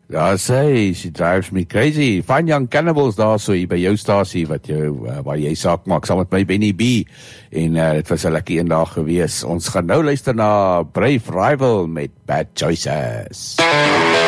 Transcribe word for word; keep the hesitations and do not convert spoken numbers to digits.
Ja, sê, she drives me crazy. Fine Young Cannibals daar so hier by jou stasie, wat jou, uh, waar jy saak maak, saam met my Benny B. En uh, dit was 'n lekker een dag gewees. Ons gaan nou luister na Brave Rival met Bad Choices.